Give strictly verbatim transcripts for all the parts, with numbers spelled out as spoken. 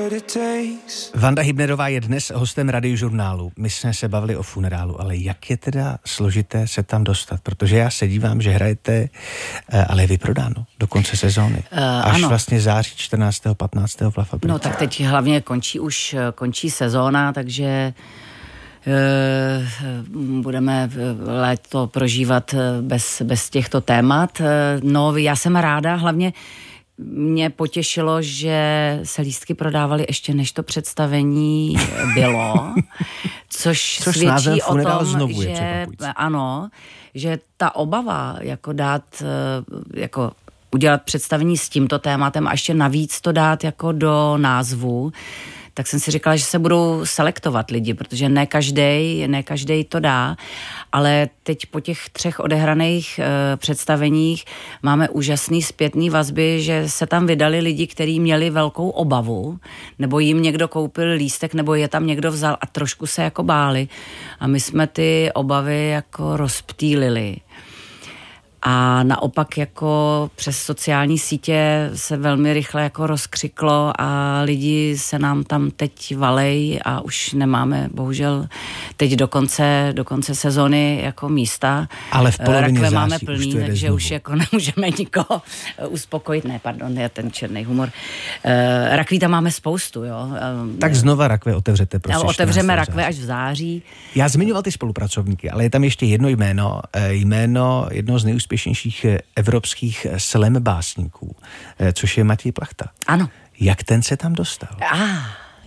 Vanda Hybnerová je dnes hostem Radiožurnálu. My jsme se bavili o funerálu, ale jak je teda složité se tam dostat? Protože já se dívám, že hrajete, ale je vyprodáno do konce sezóny. Uh, Až ano. vlastně září čtrnáctého patnáctého v La Fabrice. No tak teď hlavně končí už končí sezóna, takže uh, budeme léto prožívat bez, bez těchto témat. No já jsem ráda, hlavně mě potěšilo, že se lístky prodávaly ještě než to představení bylo, což, což svědčí o tom, znovu že ano, že ta obava jako dát, jako udělat představení s tímto tématem a ještě navíc to dát jako do názvu, tak jsem si říkala, že se budou selektovat lidi, protože ne každej, ne každej to dá, ale teď po těch třech odehraných e, představeních máme úžasný zpětný vazby, že se tam vydali lidi, kteří měli velkou obavu, nebo jim někdo koupil lístek, nebo je tam někdo vzal a trošku se jako báli. A my jsme ty obavy jako rozptýlili. A naopak jako přes sociální sítě se velmi rychle jako rozkřiklo a lidi se nám tam teď valej a už nemáme bohužel teď do konce, do konce sezony jako místa. Ale v polovině Rakve září máme plný, už takže znovu. Už jako nemůžeme nikoho uspokojit. Ne, pardon, je ten černý humor. Uh, rakví tam máme spoustu, jo. Uh, tak znova rakve otevřete, prosím. Otevřeme rakve až v září. Já zmiňoval ty spolupracovníky, ale je tam ještě jedno jméno, jméno jednoho z nejúspěšnějších evropských slam básníků, což je Matěj Plachta. Ano. Jak ten se tam dostal? Ah,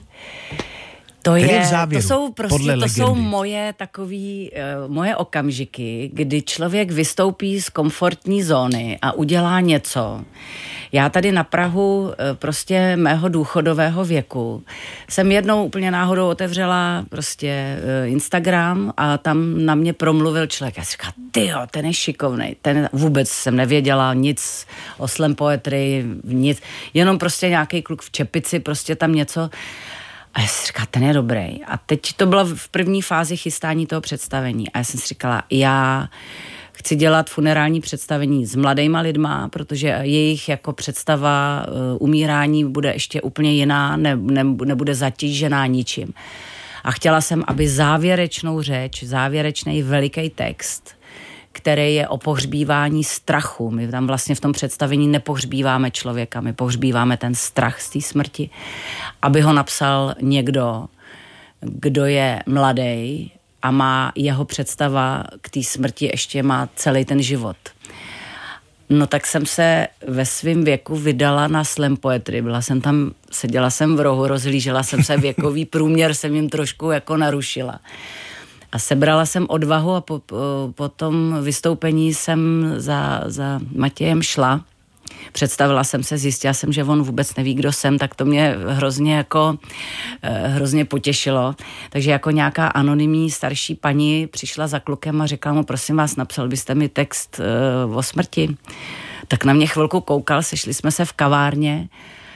to, je, je závěru, to jsou prostě, to legendy. jsou moje takový, uh, moje okamžiky, kdy člověk vystoupí z komfortní zóny a udělá něco. Já tady na prahu uh, prostě mého důchodového věku jsem jednou úplně náhodou otevřela prostě uh, Instagram a tam na mě promluvil člověk. Já si říkala, tyjo, ten je šikovnej. Ten vůbec jsem nevěděla nic o slam poetry, nic, jenom prostě nějaký kluk v čepici, prostě tam něco. A já si říkala, ten je dobrý. A teď to bylo v první fázi chystání toho představení. A já jsem si říkala, já chci dělat funerální představení s mladejma lidma, protože jejich jako představa uh, umírání bude ještě úplně jiná, ne, ne, nebude zatížená ničím. A chtěla jsem, aby závěrečnou řeč, závěrečný veliký text, který je o pohřbívání strachu. My tam vlastně v tom představení nepohřbíváme člověka, my pohřbíváme ten strach z té smrti, aby ho napsal někdo, kdo je mladý a má jeho představa k té smrti ještě má celý ten život. No tak jsem se ve svém věku vydala na slam poetry. Byla jsem tam, seděla jsem v rohu, rozhlížela jsem se, věkový průměr jsem jim trošku jako narušila. A sebrala jsem odvahu a po, po, po tom vystoupení jsem za, za Matějem šla. Představila jsem se, zjistila jsem, že on vůbec neví, kdo jsem, tak to mě hrozně jako eh, hrozně potěšilo. Takže jako nějaká anonymní starší paní přišla za klukem a řekla mu, prosím vás, napsal byste mi text eh, o smrti. Tak na mě chvilku koukal, sešli jsme se v kavárně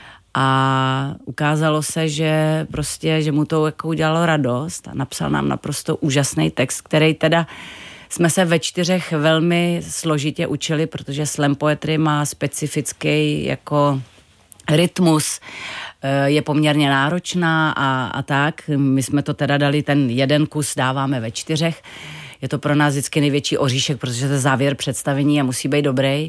a ukázalo se, že prostě, že mu to jako udělalo radost a napsal nám naprosto úžasný text, který teda jsme se ve čtyřech velmi složitě učili, protože slam poetry má specifický jako rytmus, je poměrně náročná a, a tak. My jsme to teda dali, ten jeden kus dáváme ve čtyřech. Je to pro nás vždycky největší oříšek, protože to je závěr představení a musí být dobrý.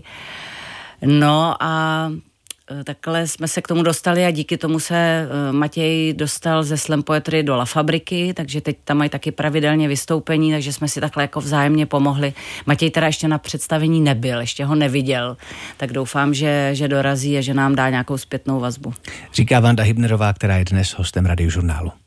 No a takhle jsme se k tomu dostali a díky tomu se Matěj dostal ze slam poetry do La Fabriky, takže teď tam mají taky pravidelně vystoupení, takže jsme si takhle jako vzájemně pomohli. Matěj teda ještě na představení nebyl, ještě ho neviděl, tak doufám, že, že dorazí a že nám dá nějakou zpětnou vazbu. Říká Vanda Hybnerová, která je dnes hostem Radiožurnálu.